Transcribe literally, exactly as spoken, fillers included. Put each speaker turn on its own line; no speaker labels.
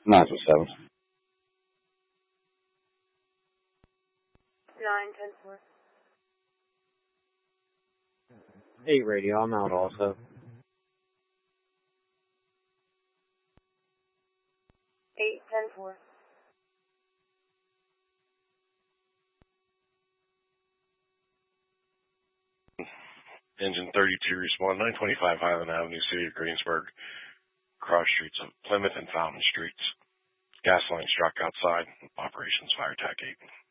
nine four seven.
Nine ten four.
Eight radio, I'm out also.
Eight ten four.
Engine thirty-two, respond nine twenty-five Highland Avenue, City of Greensburg, cross streets of Plymouth and Fountain Streets. Gas line struck outside. Operations Fire Tac eight.